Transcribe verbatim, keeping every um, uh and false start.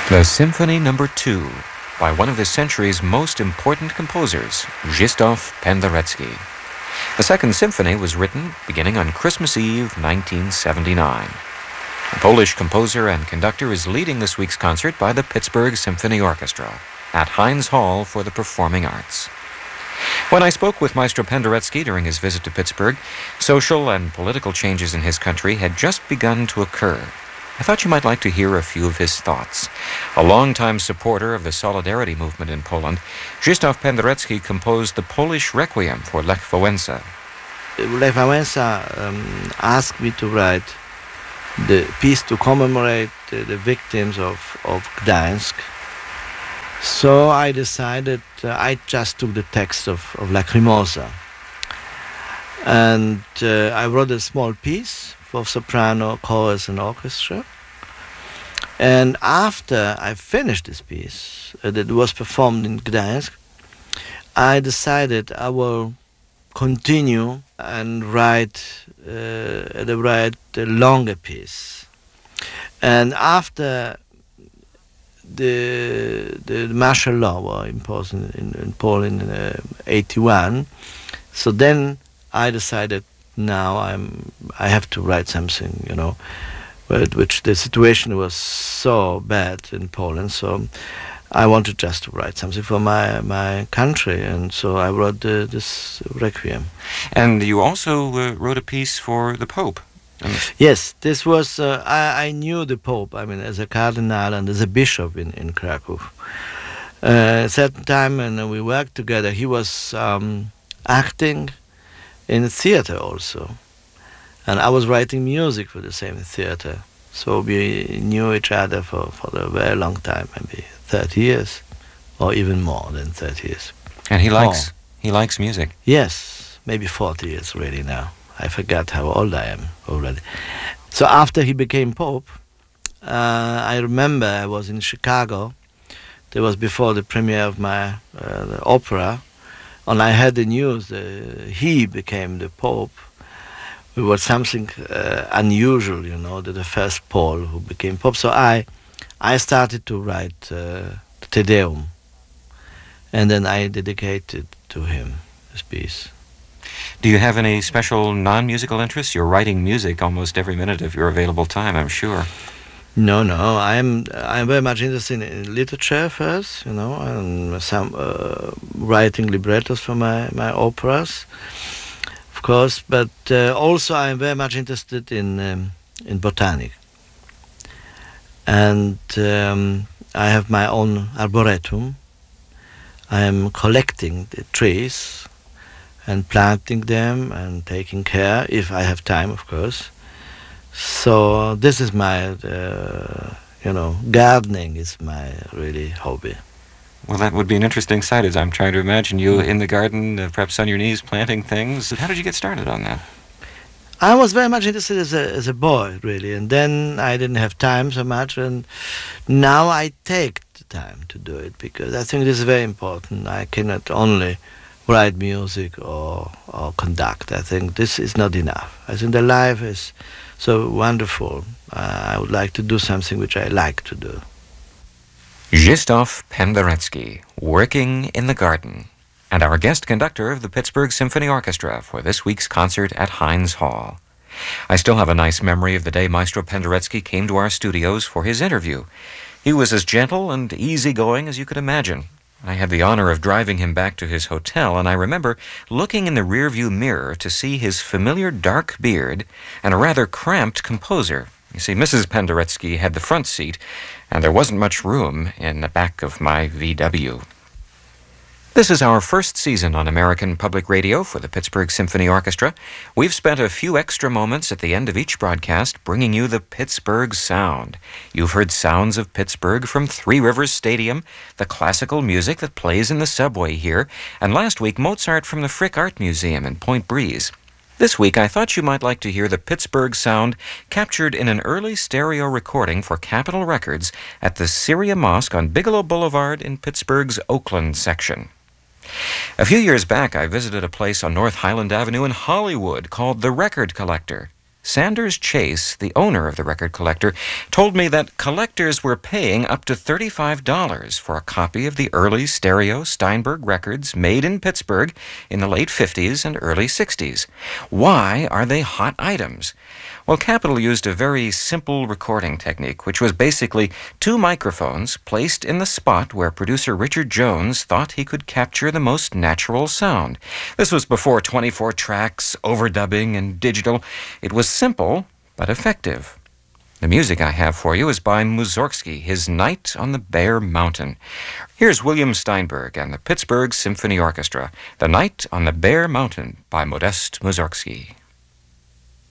The Symphony Number Two by one of the century's most important composers, Krzysztof Penderecki. The Second Symphony was written beginning on Christmas Eve, nineteen seventy-nine. The Polish composer and conductor is leading this week's concert by the Pittsburgh Symphony Orchestra at Heinz Hall for the Performing Arts. When I spoke with Maestro Penderecki during his visit to Pittsburgh, social and political changes in his country had just begun to occur. I thought you might like to hear a few of his thoughts. A longtime supporter of the Solidarity movement in Poland, Krzysztof Penderecki composed the Polish Requiem for Lech Wałęsa. Lech Wałęsa um, asked me to write the piece to commemorate uh, the victims of, of Gdańsk. So I decided uh, I just took the text of, of Lacrimosa. And uh, I wrote a small piece for soprano, chorus and orchestra. And after I finished this piece, uh, that was performed in Gdańsk, I decided I will continue and write, uh, write a longer piece. And after the the martial law was imposed in, in, in Poland in uh, eighty-one, so then I decided now I'm I have to write something, you know, but which the situation was so bad in Poland, so I wanted just to write something for my my country, and so I wrote the, this Requiem. And you also uh, wrote a piece for the Pope. Yes, this was, uh, I, I knew the Pope, I mean, as a cardinal and as a bishop in, in Krakow. Uh, at a certain time, and we worked together, he was um, acting in a theater also. And I was writing music for the same theater. So we knew each other for, for a very long time, maybe thirty years, or even more than thirty years. And he likes, oh. he likes music? Yes, maybe forty years really now. I forgot how old I am already. So after he became Pope, uh, I remember I was in Chicago. That was before the premiere of my uh, opera. And I heard the news that he became the Pope. It was something uh, unusual, you know, that the first Pole who became Pope. So I, I started to write uh, Te Deum. And then I dedicated to him this piece. Do you have any special non-musical interests? You're writing music almost every minute of your available time, I'm sure. No, no. I'm I'm very much interested in literature first, you know, and some uh, writing librettos for my, my operas, of course. But uh, also I'm very much interested in um, in botanic. And um, I have my own arboretum. I am collecting the trees and planting them and taking care, if I have time, of course. So this is my, uh, you know, gardening is my really hobby. Well, that would be an interesting sight, as I'm trying to imagine you in the garden, uh, perhaps on your knees, planting things. How did you get started on that? I was very much interested as a, as a boy, really, and then I didn't have time so much, and now I take the time to do it, because I think this is very important. I cannot only write music or, or conduct. I think this is not enough. I think the life is so wonderful. Uh, I would like to do something which I like to do. Krzysztof Penderecki, working in the garden, and our guest conductor of the Pittsburgh Symphony Orchestra for this week's concert at Heinz Hall. I still have a nice memory of the day Maestro Penderecki came to our studios for his interview. He was as gentle and easygoing as you could imagine. I had the honor of driving him back to his hotel, and I remember looking in the rearview mirror to see his familiar dark beard and a rather cramped composer. You see, Missus Penderecki had the front seat, and there wasn't much room in the back of my V W. This is our first season on American Public Radio for the Pittsburgh Symphony Orchestra. We've spent a few extra moments at the end of each broadcast bringing you the Pittsburgh sound. You've heard sounds of Pittsburgh from Three Rivers Stadium, the classical music that plays in the subway here, and last week Mozart from the Frick Art Museum in Point Breeze. This week I thought you might like to hear the Pittsburgh sound captured in an early stereo recording for Capitol Records at the Syria Mosque on Bigelow Boulevard in Pittsburgh's Oakland section. A few years back, I visited a place on North Highland Avenue in Hollywood called The Record Collector. Sanders Chase, the owner of the record collector, told me that collectors were paying up to thirty-five dollars for a copy of the early stereo Steinberg records made in Pittsburgh in the late fifties and early sixties. Why are they hot items? Well, Capitol used a very simple recording technique, which was basically two microphones placed in the spot where producer Richard Jones thought he could capture the most natural sound. This was before twenty-four tracks, overdubbing, and digital. It was simple, but effective. The music I have for you is by Mussorgsky, his Night on the Bear Mountain. Here's William Steinberg and the Pittsburgh Symphony Orchestra, The Night on the Bear Mountain by Modest Mussorgsky.